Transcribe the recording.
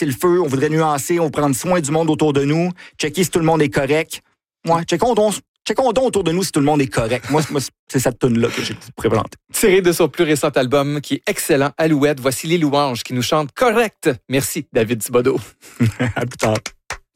baisser le feu, on voudrait nuancer, on veut prendre soin du monde autour de nous, checker si tout le monde est correct. Ouais, checkons donc autour de nous si tout le monde est correct. Moi c'est cette tune-là que j'ai présenté. Tiré de son plus récent album, qui est excellent, Alouette, voici Les Louanges qui nous chantent Correct. Merci, David Thibodeau. À plus tard.